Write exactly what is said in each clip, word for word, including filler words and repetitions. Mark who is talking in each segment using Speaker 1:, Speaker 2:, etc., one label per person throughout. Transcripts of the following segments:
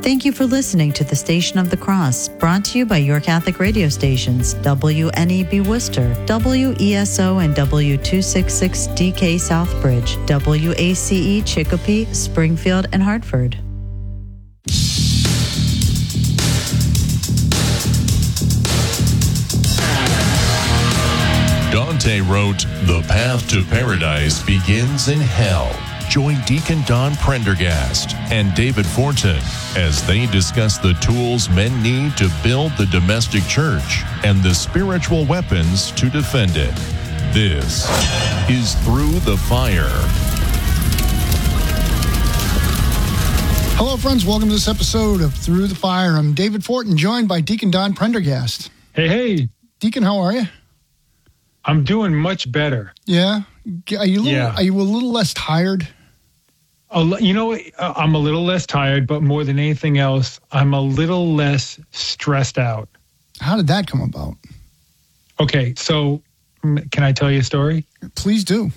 Speaker 1: Thank you for listening to the Station of the Cross, brought to you by your Catholic radio stations, W N E B Worcester, W E S O and W two sixty-six D K Southbridge, W A C E Chicopee, Springfield, and Hartford.
Speaker 2: Dante wrote, "The path to paradise begins in hell." Join Deacon Don Prendergast and David Fortin as they discuss the tools men need to build the domestic church and the spiritual weapons to defend it. This is Through the Fire.
Speaker 3: Hello, friends. Welcome to this episode of Through the Fire. I'm David Fortin, joined by Deacon Don Prendergast.
Speaker 4: Hey, hey.
Speaker 3: Deacon, how are you?
Speaker 4: I'm doing much better.
Speaker 3: Yeah? Are you a little,
Speaker 4: yeah.
Speaker 3: Are you a little less tired?
Speaker 4: You know, I'm a little less tired, but more than anything else, I'm a little less stressed out.
Speaker 3: How did that come about?
Speaker 4: Okay, so can I tell you a story?
Speaker 3: Please do.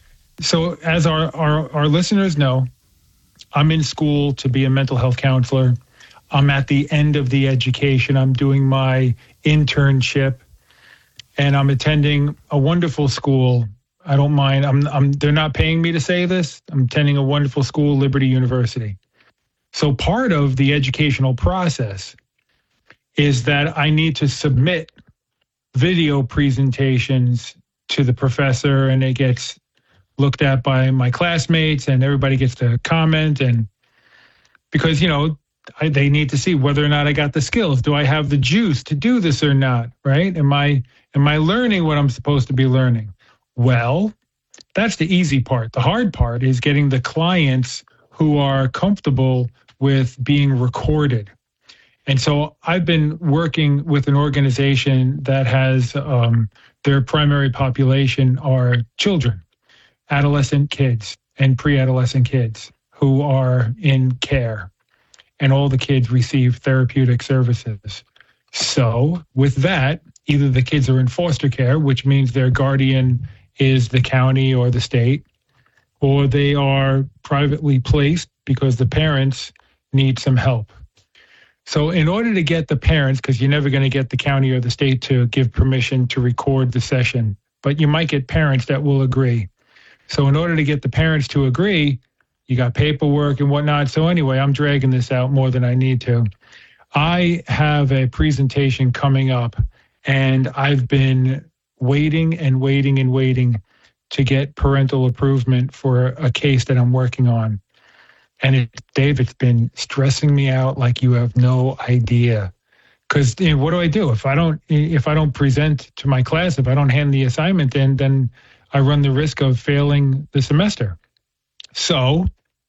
Speaker 4: So as our, our, our listeners know, I'm in school to be a mental health counselor. I'm at the end of the education. I'm doing my internship, and I'm attending a wonderful school. I don't mind. I'm, I'm, they're not paying me to say this. I'm attending a wonderful school, Liberty University. So part of the educational process is that I need to submit video presentations to the professor, and it gets looked at by my classmates, and everybody gets to comment. And because, you know, I, they need to see whether or not I got the skills. Do I have the juice to do this or not? Right? Am I, am I learning what I'm supposed to be learning? Well, that's the easy part. The hard part is getting the clients who are comfortable with being recorded. And so I've been working with an organization that has um, their primary population are children, adolescent kids, and pre-adolescent kids who are in care. And all the kids receive therapeutic services. So with that, either the kids are in foster care, which means their guardian is the county or the state, or they are privately placed because the parents need some help. So in order to get the parents, because you're never going to get the county or the state to give permission to record the session, but you might get parents that will agree. So in order to get the parents to agree, you got paperwork and whatnot. So anyway, I'm dragging this out more than I need to. I have a presentation coming up, and I've been waiting and waiting and waiting to get parental approval for a case that I'm working on. And it, Dave, it's been stressing me out like you have no idea. Because you know, what do I do if I don't if I don't present to my class, if I don't hand the assignment in, then I run the risk of failing the semester. So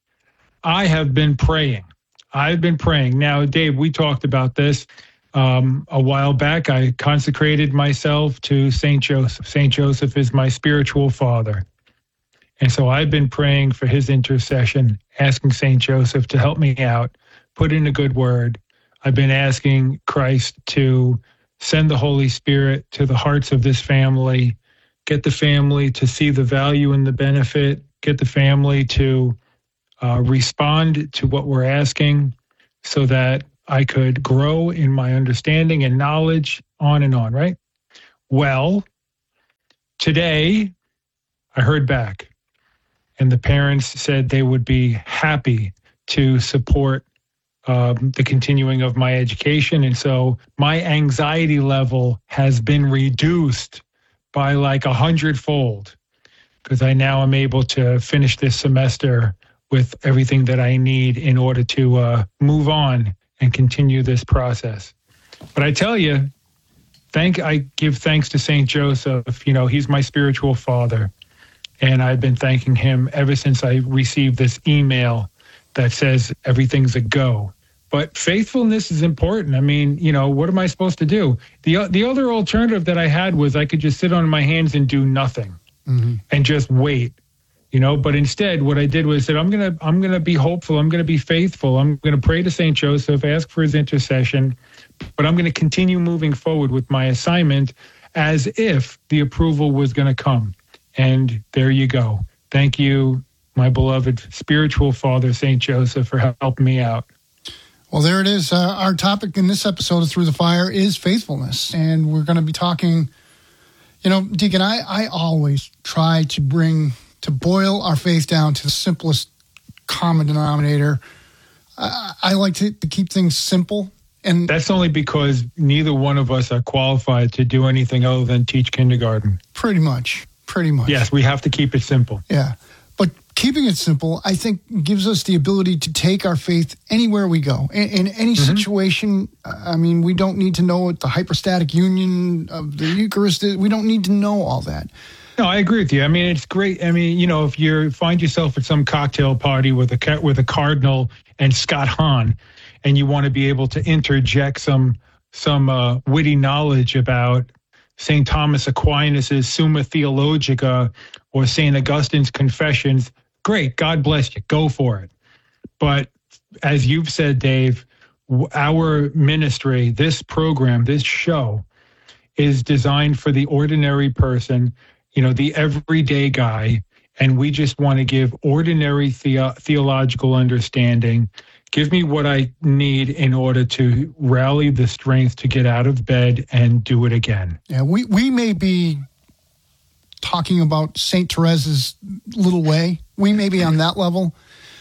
Speaker 4: I have been praying. I've been praying. Now, Dave, we talked about this. Um, a while back, I consecrated myself to Saint Joseph. Saint Joseph is my spiritual father. And so I've been praying for his intercession, asking Saint Joseph to help me out, put in a good word. I've been asking Christ to send the Holy Spirit to the hearts of this family, get the family to see the value and the benefit, get the family to uh, respond to what we're asking so that I could grow in my understanding and knowledge, on and on, right? Well, today I heard back, and the parents said they would be happy to support um, the continuing of my education. And so my anxiety level has been reduced by like a hundredfold, because I now am able to finish this semester with everything that I need in order to uh, move on and continue this process. But I tell you, thank I give thanks to Saint Joseph. You know, he's my spiritual father. And I've been thanking him ever since I received this email that says everything's a go. But faithfulness is important. I mean, you know, what am I supposed to do? The the other alternative that I had was I could just sit on my hands and do nothing mm-hmm. and just wait. You know, but instead what I did was that I'm going to I'm going to be hopeful. I'm going to be faithful. I'm going to pray to Saint Joseph, ask for his intercession, but I'm going to continue moving forward with my assignment as if the approval was going to come. And there you go. Thank you, my beloved spiritual father, Saint Joseph, for helping me out.
Speaker 3: Well, there it is. Uh, our topic in this episode of Through the Fire is faithfulness. And we're going to be talking, you know, Deacon, I, I always try to bring, to boil our faith down to the simplest common denominator. I, I like to, to keep things simple. And
Speaker 4: that's only because neither one of us are qualified to do anything other than teach kindergarten.
Speaker 3: Pretty much. Pretty much.
Speaker 4: Yes, we have to keep it simple.
Speaker 3: Yeah. But keeping it simple, I think, gives us the ability to take our faith anywhere we go. In, in any mm-hmm. situation, I mean, we don't need to know what the hypostatic union of the Eucharist is. We don't need to know all that.
Speaker 4: No, I agree with you. I mean, it's great. I mean, you know, if you find yourself at some cocktail party with a with a cardinal and Scott Hahn, and you want to be able to interject some some uh, witty knowledge about Saint Thomas Aquinas' Summa Theologica or Saint Augustine's Confessions, great. God bless you. Go for it. But as you've said, Dave, our ministry, this program, this show is designed for the ordinary person, you know, the everyday guy. And we just want to give ordinary the- theological understanding. Give me what I need in order to rally the strength to get out of bed and do it again.
Speaker 3: Yeah, we, we may be talking about Saint Teresa's little way. We may be on that level.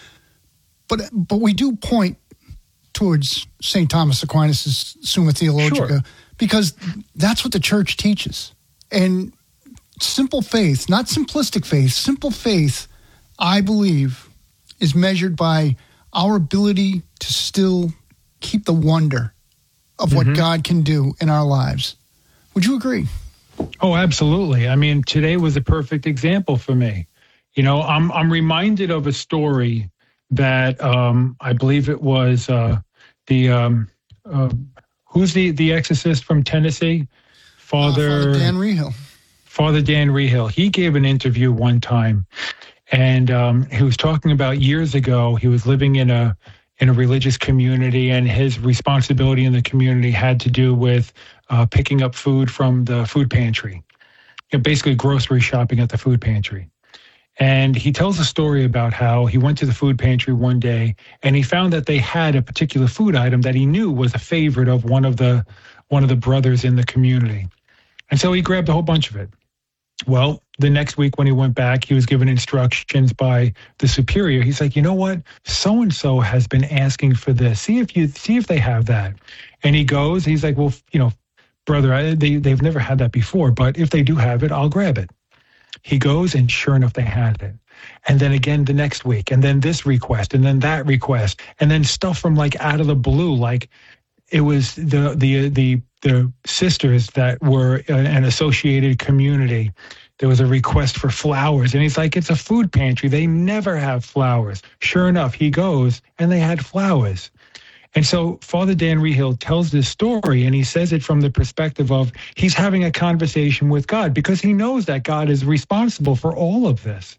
Speaker 3: But but we do point towards Saint Thomas Aquinas' Summa Theologica sure. because that's what the church teaches. And simple faith, not simplistic faith, simple faith, I believe, is measured by our ability to still keep the wonder of what mm-hmm. God can do in our lives. Would you agree?
Speaker 4: Oh, absolutely. I mean, today was a perfect example for me. You know, I'm I'm reminded of a story that um, I believe it was uh, the um, uh, who's the the exorcist from Tennessee, Father,
Speaker 3: uh, Father Dan Rehill.
Speaker 4: Father Dan Rehill. He gave an interview one time, and um, he was talking about years ago. He was living in a in a religious community, and his responsibility in the community had to do with uh, picking up food from the food pantry, you know, basically grocery shopping at the food pantry. And he tells a story about how he went to the food pantry one day and he found that they had a particular food item that he knew was a favorite of one of the one of the brothers in the community. And so he grabbed a whole bunch of it. Well, the next week when he went back, he was given instructions by the superior. He's like, you know what? So-and-so has been asking for this. See if you see if they have that. And he goes, he's like, well, you know, brother, I, they, they've never had that before, but if they do have it, I'll grab it. He goes, and sure enough, they had it. And then again the next week, and then this request, and then that request, and then stuff from like out of the blue, like it was the the the the sisters that were an associated community. There was a request for flowers, and he's like, it's a food pantry. They never have flowers. Sure enough, he goes, and they had flowers. And so Father Dan Rehill tells this story, and he says it from the perspective of he's having a conversation with God because he knows that God is responsible for all of this.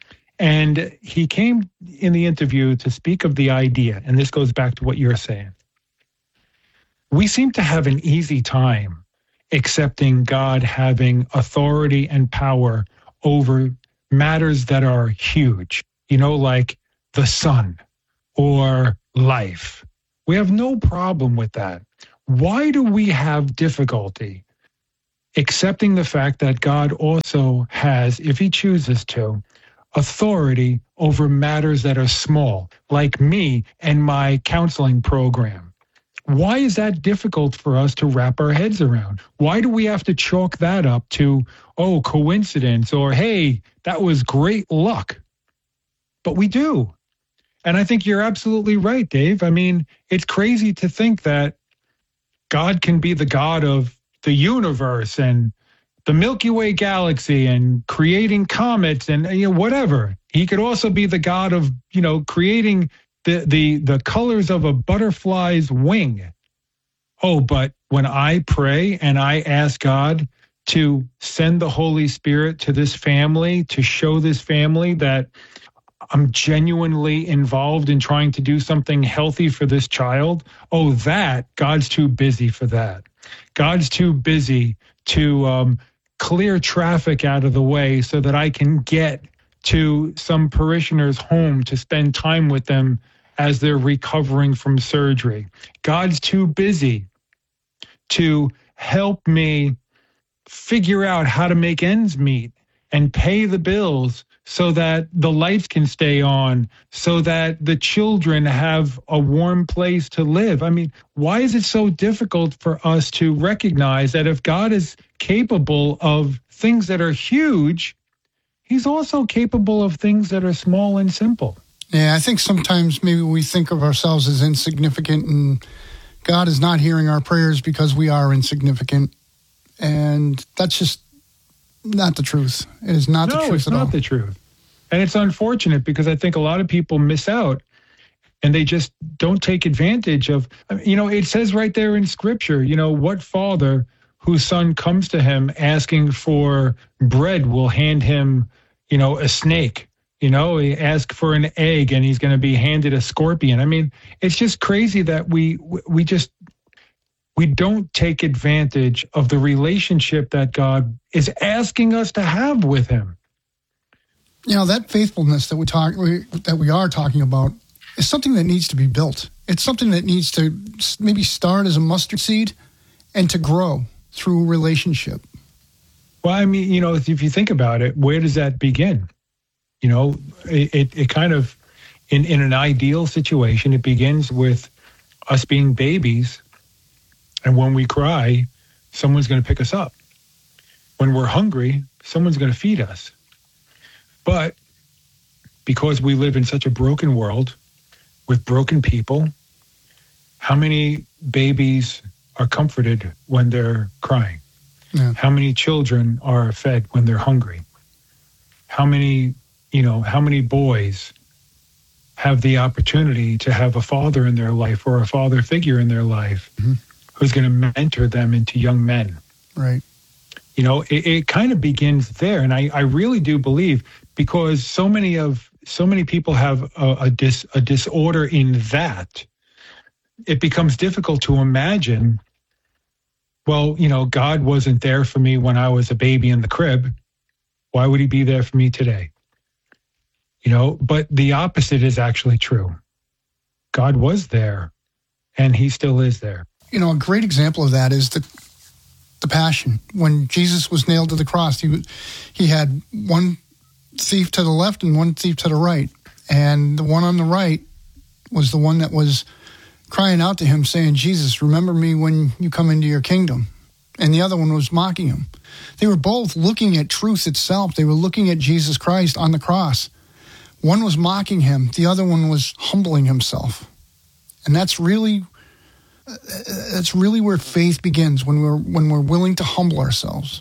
Speaker 4: And he came in the interview to speak of the idea, and this goes back to what you're saying. We seem to have an easy time accepting God having authority and power over matters that are huge, you know, like the sun or life. We have no problem with that. Why do we have difficulty accepting the fact that God also has, if he chooses to, authority over matters that are small, like me and my counseling program? Why is that difficult for us to wrap our heads around? Why do we have to chalk that up to, oh, coincidence, or hey, that was great luck? But we do. And I think you're absolutely right, Dave. I mean, it's crazy to think that God can be the God of the universe and the Milky Way galaxy and creating comets and, you know, whatever. He could also be the God of, you know, creating the the the colors of a butterfly's wing. Oh, but when I pray and I ask God to send the Holy Spirit to this family, to show this family that I'm genuinely involved in trying to do something healthy for this child, oh, that, God's too busy for that. God's too busy to um, clear traffic out of the way so that I can get to some parishioner's home to spend time with them as they're recovering from surgery. God's too busy to help me figure out how to make ends meet and pay the bills so that the lights can stay on, so that the children have a warm place to live. I mean, why is it so difficult for us to recognize that if God is capable of things that are huge, he's also capable of things that are small and simple?
Speaker 3: Yeah, I think sometimes maybe we think of ourselves as insignificant, and God is not hearing our prayers because we are insignificant. And that's just not the truth. It is not
Speaker 4: no,
Speaker 3: the truth
Speaker 4: it's
Speaker 3: at
Speaker 4: not
Speaker 3: all.
Speaker 4: the truth. And it's unfortunate because I think a lot of people miss out and they just don't take advantage of, you know, it says right there in Scripture, you know, what father whose son comes to him asking for bread will hand him, you know, a snake. You know, he asks for an egg and he's going to be handed a scorpion. I mean, it's just crazy that we we just we don't take advantage of the relationship that God is asking us to have with him.
Speaker 3: You know, that faithfulness that we talk we, that we are talking about is something that needs to be built. It's something that needs to maybe start as a mustard seed and to grow through relationship.
Speaker 4: Well, I mean, you know, if you think about it, where does that begin? You know, it, it, it kind of, in, in an ideal situation, it begins with us being babies. And when we cry, someone's going to pick us up. When we're hungry, someone's going to feed us. But because we live in such a broken world with broken people, how many babies are comforted when they're crying?
Speaker 3: Yeah.
Speaker 4: How many children are fed when they're hungry? How many, you know, how many boys have the opportunity to have a father in their life or a father figure in their life mm-hmm. who's going to mentor them into young men?
Speaker 3: Right.
Speaker 4: You know, it, it kind of begins there. And I, I really do believe, because so many of, so many people have a, a, dis, a disorder in that, it becomes difficult to imagine, well, you know, God wasn't there for me when I was a baby in the crib. Why would he be there for me today? You know, but the opposite is actually true. God was there, and he still is there.
Speaker 3: You know, a great example of that is the the Passion. When Jesus was nailed to the cross, he he had one thief to the left and one thief to the right. And the one on the right was the one that was crying out to him, saying, Jesus, remember me when you come into your kingdom. And the other one was mocking him. They were both looking at truth itself. They were looking at Jesus Christ on the cross. One was mocking him. The other one was humbling himself. And that's really, that's really where faith begins, when we're when we're willing to humble ourselves.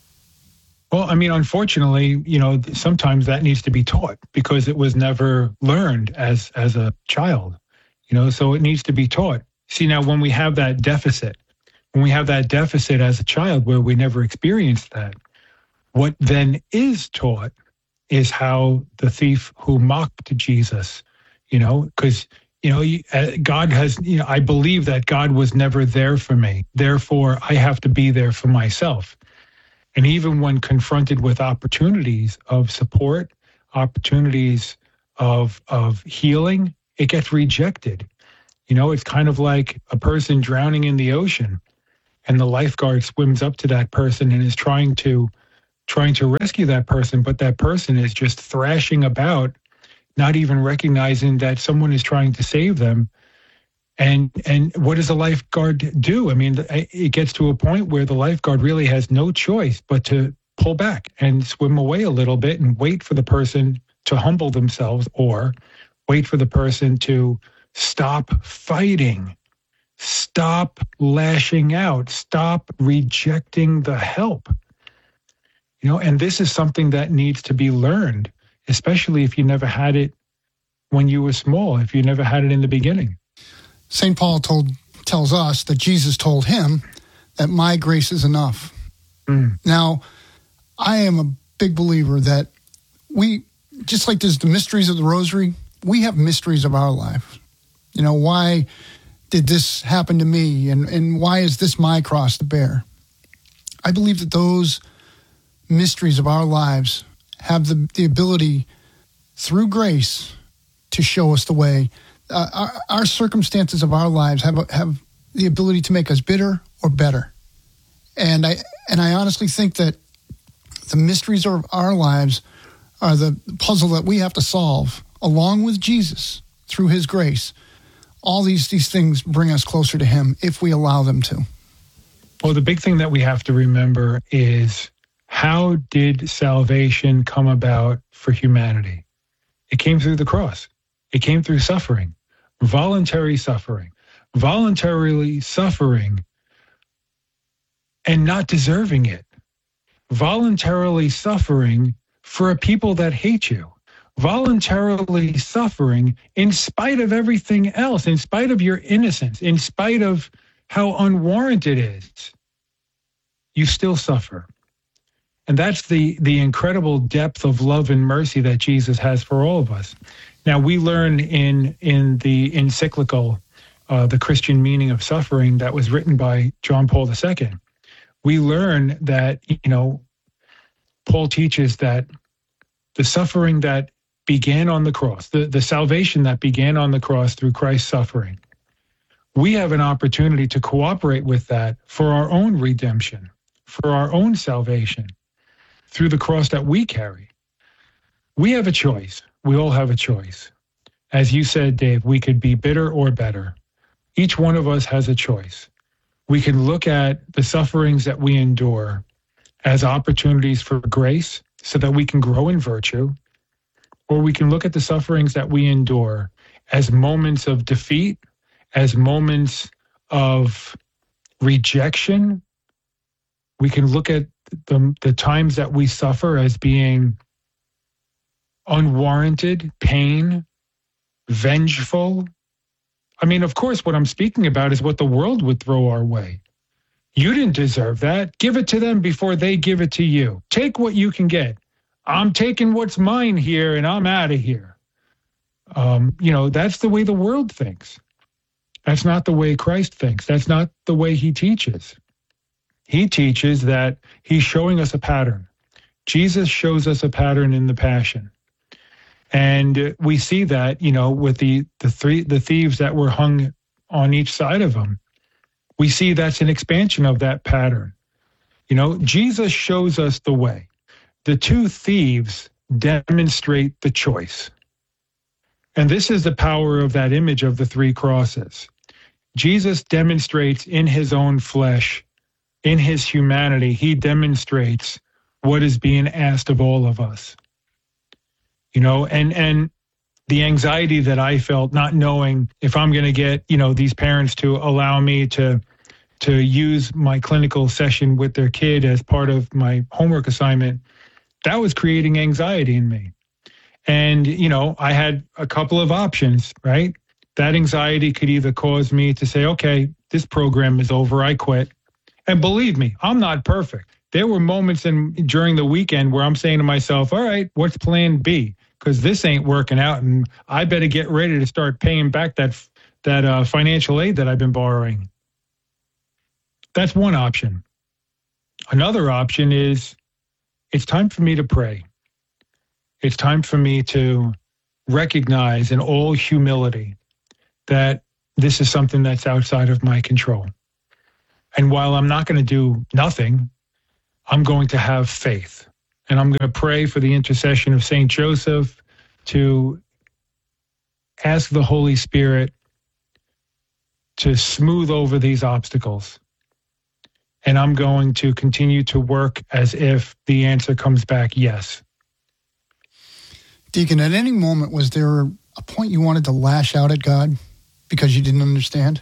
Speaker 4: Well, I mean, unfortunately, you know, sometimes that needs to be taught because it was never learned as as a child. You know, so it needs to be taught. See, now when we have that deficit, when we have that deficit as a child where we never experienced that, what then is taught is how the thief who mocked Jesus, you know, because, you know, God has, you know, I believe that God was never there for me. Therefore, I have to be there for myself. And even when confronted with opportunities of support, opportunities of of healing, it gets rejected. You know, it's kind of like a person drowning in the ocean, and the lifeguard swims up to that person and is trying to trying to rescue that person, but that person is just thrashing about, not even recognizing that someone is trying to save them. And and what does a lifeguard do? I mean, it gets to a point where the lifeguard really has no choice but to pull back and swim away a little bit and wait for the person to humble themselves, or wait for the person to stop fighting, stop lashing out, stop rejecting the help. You know, and this is something that needs to be learned, especially if you never had it when you were small, if you never had it in the beginning.
Speaker 3: Saint Paul told tells us that Jesus told him that my grace is enough. Mm. Now, I am a big believer that we, just like there's the mysteries of the rosary, we have mysteries of our life. You know, why did this happen to me? And, and why is this my cross to bear? I believe that those mysteries of our lives have the, the ability, through grace, to show us the way uh, our, our circumstances of our lives have have the ability to make us bitter or better. And I and I honestly think that the mysteries of our lives are the puzzle that we have to solve along with Jesus through his grace. All these these things bring us closer to him if we allow them to.
Speaker 4: Well, the big thing that we have to remember is, how did salvation come about for humanity? It came through the cross. It came through suffering, voluntary suffering, voluntarily suffering and not deserving it, voluntarily suffering for a people that hate you, voluntarily suffering in spite of everything else, in spite of your innocence, in spite of how unwarranted it is, you still suffer. And that's the, the incredible depth of love and mercy that Jesus has for all of us. Now, we learn in, in the encyclical, uh, The Christian Meaning of Suffering, that was written by John Paul the Second. We learn that, you know, Paul teaches that the suffering that began on the cross, the, the salvation that began on the cross through Christ's suffering, we have an opportunity to cooperate with that for our own redemption, for our own salvation, through the cross that we carry. We have a choice. We all have a choice. As you said, Dave, we could be bitter or better. Each one of us has a choice. We can look at the sufferings that we endure as opportunities for grace so that we can grow in virtue, or we can look at the sufferings that we endure as moments of defeat, as moments of rejection. We can look at the, the times that we suffer as being unwarranted pain, vengeful. I mean, of course, what I'm speaking about is what the world would throw our way. You didn't deserve that. Give it to them before they give it to you. Take what you can get. I'm taking what's mine here and I'm out of here. Um, you know, that's the way the world thinks. That's not the way Christ thinks. That's not the way he teaches. He teaches that he's showing us a pattern. Jesus shows us a pattern in the Passion. And we see that, you know, with the, the three the thieves that were hung on each side of him. We see that's an expansion of that pattern. You know, Jesus shows us the way. The two thieves demonstrate the choice. And this is the power of that image of the three crosses. Jesus demonstrates in his own flesh, in his humanity, he demonstrates what is being asked of all of us. You know, and, and the anxiety that I felt not knowing if I'm going to get, you know, these parents to allow me to, to use my clinical session with their kid as part of my homework assignment, that was creating anxiety in me. And, you know, I had a couple of options, right? That anxiety could either cause me to say, okay, this program is over, I quit. And believe me, I'm not perfect. There were moments in during the weekend where I'm saying to myself, all right, what's plan B? Because this ain't working out, and I better get ready to start paying back that that uh, financial aid that I've been borrowing. That's one option. Another option is it's time for me to pray. It's time for me to recognize in all humility that this is something that's outside of my control. And while I'm not going to do nothing, I'm going to have faith. And I'm going to pray for the intercession of Saint Joseph to ask the Holy Spirit to smooth over these obstacles. And I'm going to continue to work as if the answer comes back yes.
Speaker 3: Deacon, at any moment, was there a point you wanted to lash out at God because you didn't understand?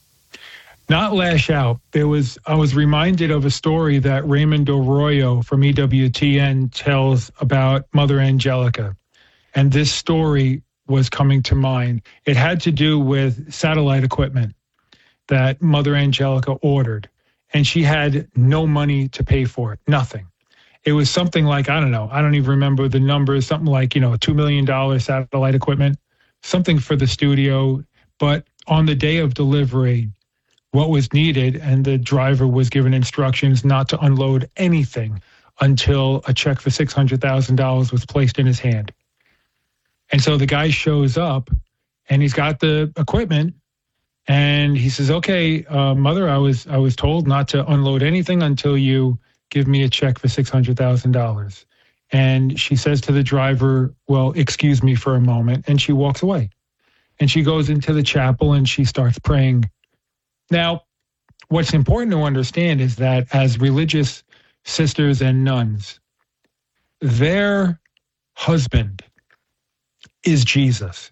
Speaker 4: Not lash out. There was, I was reminded of a story that Raymond Arroyo from E W T N tells about Mother Angelica. And this story was coming to mind. It had to do with satellite equipment that Mother Angelica ordered. And she had no money to pay for it, nothing. It was something like, I don't know, I don't even remember the numbers, something like, you know, two million dollars satellite equipment, something for the studio. But on the day of delivery, what was needed, and the driver was given instructions not to unload anything until a check for six hundred thousand dollars was placed in his hand. And so the guy shows up and he's got the equipment. And he says, okay, uh, mother, I was I was told not to unload anything until you give me a check for six hundred thousand dollars. And she says to the driver, well, excuse me for a moment. And she walks away. And she goes into the chapel and she starts praying. Now, what's important to understand is that as religious sisters and nuns, their husband is Jesus.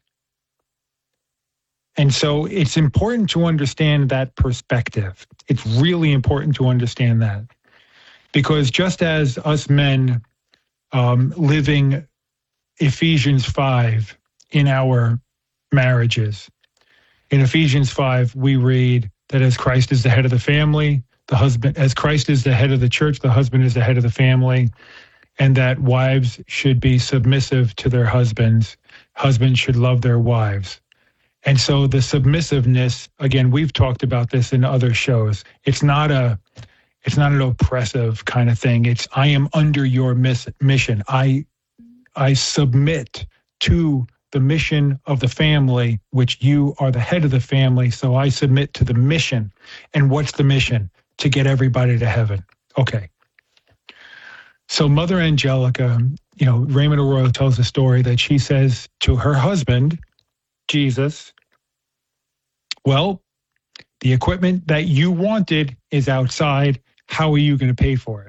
Speaker 4: And so it's important to understand that perspective. It's really important to understand that. Because just as us men um, living Ephesians five in our marriages, in Ephesians five, we read that as Christ is the head of the family, the husband, as Christ is the head of the church, the husband is the head of the family, and that wives should be submissive to their husbands. Husbands should love their wives. And so the submissiveness, again, we've talked about this in other shows. It's not a, it's not an oppressive kind of thing. It's, I am under your miss, mission. I, I submit to the mission of the family, which you are the head of the family. So I submit to the mission. And what's the mission? To get everybody to heaven. Okay. So Mother Angelica, you know, Raymond Arroyo tells a story that she says to her husband, Jesus, well, the equipment that you wanted is outside. How are you going to pay for it?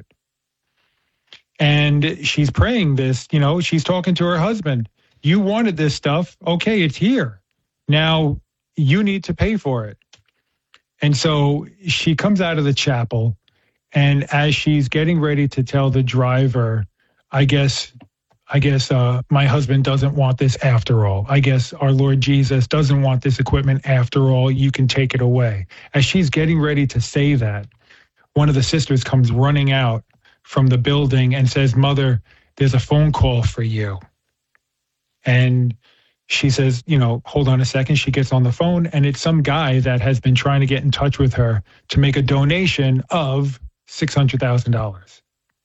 Speaker 4: And she's praying this, you know, she's talking to her husband. You wanted this stuff. Okay, it's here. Now you need to pay for it. And so she comes out of the chapel, and as she's getting ready to tell the driver, I guess, I guess uh, my husband doesn't want this after all. I guess our Lord Jesus doesn't want this equipment after all. You can take it away. As she's getting ready to say that, one of the sisters comes running out from the building and says, Mother, there's a phone call for you. And she says, you know, hold on a second. She gets on the phone, and it's some guy that has been trying to get in touch with her to make a donation of six hundred thousand dollars.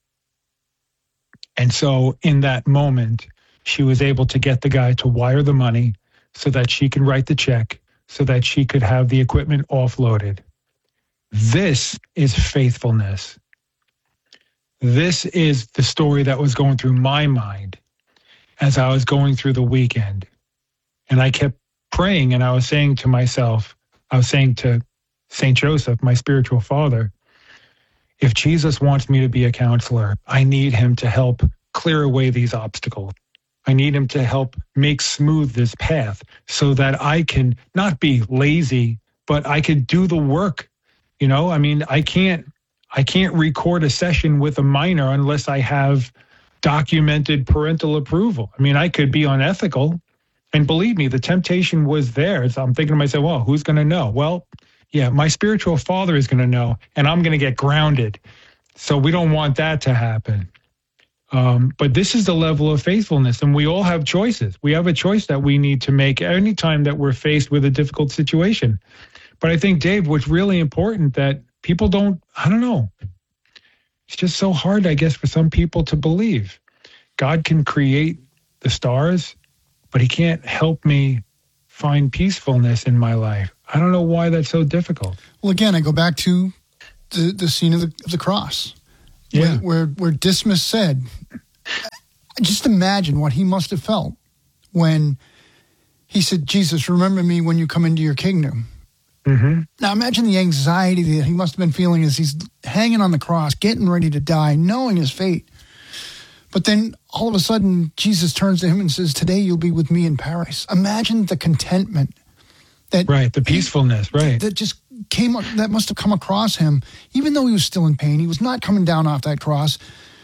Speaker 4: And so in that moment, she was able to get the guy to wire the money so that she can write the check, so that she could have the equipment offloaded. This is faithfulness. This is the story that was going through my mind as I was going through the weekend. And I kept praying, and I was saying to myself, I was saying to Saint Joseph, my spiritual father, if Jesus wants me to be a counselor, I need him to help clear away these obstacles. I need him to help make smooth this path so that I can not be lazy, but I could do the work. You know, I mean, I can't, I can't record a session with a minor unless I have documented parental approval. I mean, I could be unethical, and believe me, the temptation was there. So I'm thinking to myself, well, who's going to know? Well, yeah, my spiritual father is going to know, and I'm going to get grounded. So we don't want that to happen. Um, but this is the level of faithfulness, and we all have choices. We have a choice that we need to make anytime that we're faced with a difficult situation. But I think, Dave, what's really important that people don't, I don't know, it's just so hard, I guess, for some people to believe. God can create the stars, but he can't help me find peacefulness in my life. I don't know why that's so difficult.
Speaker 3: Well, again, I go back to the, the scene of the, of the cross,
Speaker 4: yeah.
Speaker 3: where, where, where Dismas said, just imagine what he must have felt when he said, Jesus, remember me when you come into your kingdom.
Speaker 4: Mm-hmm.
Speaker 3: Now imagine the anxiety that he must have been feeling as he's hanging on the cross, getting ready to die, knowing his fate. But then all of a sudden, Jesus turns to him and says, today you'll be with me in paradise. Imagine the contentment. That
Speaker 4: right, the peacefulness,
Speaker 3: he,
Speaker 4: right.
Speaker 3: That just came, that must have come across him, even though he was still in pain. He was not coming down off that cross.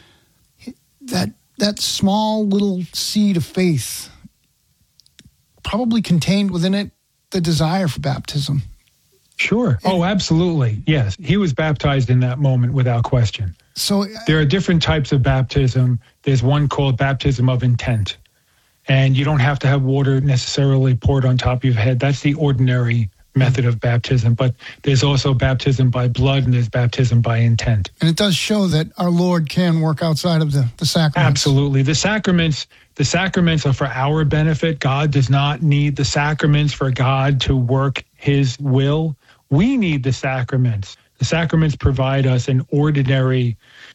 Speaker 3: That, that small little seed of faith probably contained within it the desire for baptism.
Speaker 4: Sure. Oh, absolutely. Yes. He was baptized in that moment without question.
Speaker 3: So
Speaker 4: there are different types of baptism. There's one called baptism of intent. And you don't have to have water necessarily poured on top of your head. That's the ordinary method of baptism, but there's also baptism by blood and there's baptism by intent.
Speaker 3: And it does show that our Lord can work outside of the, the sacraments.
Speaker 4: Absolutely. The sacraments, the sacraments are for our benefit. God does not need the sacraments for God to work his will. We need the sacraments. The sacraments provide us an ordinary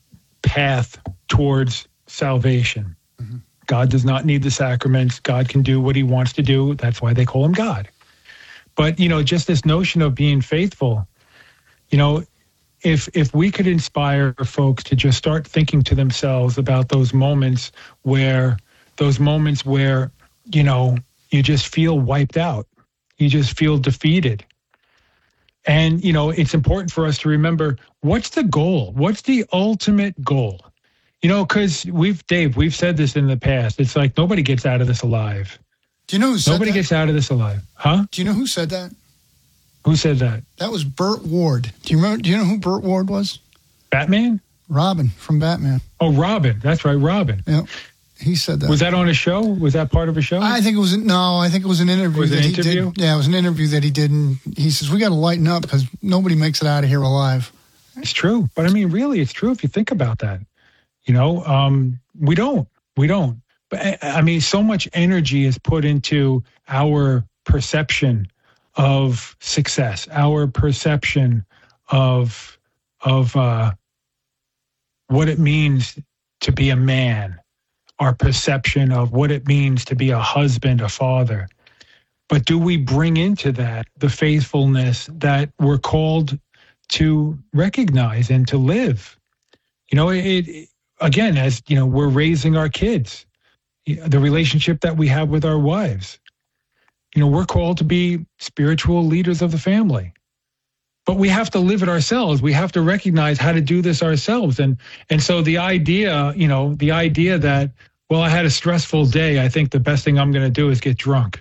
Speaker 4: path towards salvation. Mm-hmm. God does not need the sacraments. God can do what he wants to do. That's why they call him God. But, you know, just this notion of being faithful, you know, if if we could inspire folks to just start thinking to themselves about those moments where, those moments where, you know, you just feel wiped out. You just feel defeated. And, you know, it's important for us to remember, what's the goal? What's the ultimate goal? You know, because we've, Dave, we've said this in the past. It's like nobody gets out of this alive.
Speaker 3: Do you know who said
Speaker 4: Nobody
Speaker 3: that?
Speaker 4: gets out of this alive. Huh?
Speaker 3: Do you know who said that?
Speaker 4: Who said that?
Speaker 3: That was Burt Ward. Do you remember? Do you know who Burt Ward was?
Speaker 4: Batman?
Speaker 3: Robin from Batman.
Speaker 4: Oh, Robin. That's right, Robin.
Speaker 3: Yeah, he said that.
Speaker 4: Was that on a show? Was that part of a show?
Speaker 3: I think it was, no, I think it was an interview.
Speaker 4: Was it
Speaker 3: that
Speaker 4: an
Speaker 3: he
Speaker 4: interview?
Speaker 3: Did. Yeah, it was an interview that he did, and he says, we got to lighten up because nobody makes it out of here alive.
Speaker 4: It's true. But I mean, really, it's true if you think about that. You know, um, we don't. We don't. But I mean, so much energy is put into our perception of success, our perception of of uh, what it means to be a man, our perception of what it means to be a husband, a father. But do we bring into that the faithfulness that we're called to recognize and to live? You know, it, it again, as you know, we're raising our kids, the relationship that we have with our wives. You know, we're called to be spiritual leaders of the family. But we have to live it ourselves. We have to recognize how to do this ourselves. And and so the idea, you know, the idea that, well, I had a stressful day, I think the best thing I'm going to do is get drunk.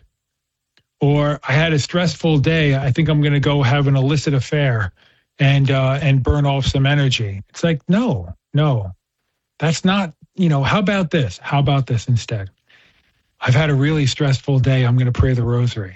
Speaker 4: Or I had a stressful day, I think I'm going to go have an illicit affair and uh, and burn off some energy. It's like, no, no, that's not, you know, how about this? How about this instead? I've had a really stressful day. I'm going to pray the rosary.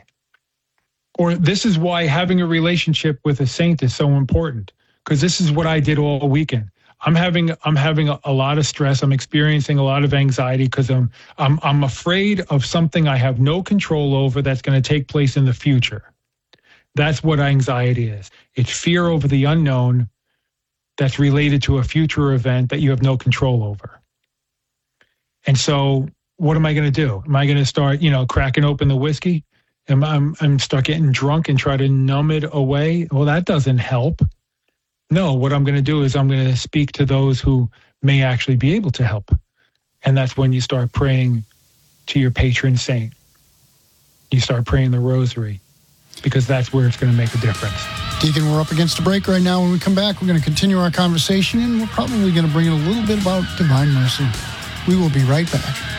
Speaker 4: Or this is why having a relationship with a saint is so important, because this is what I did all weekend. I'm having I'm having a, a lot of stress. I'm experiencing a lot of anxiety because I'm I'm I'm afraid of something I have no control over that's going to take place in the future. That's what anxiety is. It's fear over the unknown that's related to a future event that you have no control over. And so what am I going to do? Am I going to start, you know, cracking open the whiskey? Am I I'm, I'm start getting drunk and try to numb it away? Well, that doesn't help. No, what I'm going to do is I'm going to speak to those who may actually be able to help. And that's when you start praying to your patron saint. You start praying the rosary, because that's where it's going to make a difference.
Speaker 3: Deacon, we're up against a break right now. When we come back, we're going to continue our conversation, and we're probably going to bring in a little bit about divine mercy. We will be right back.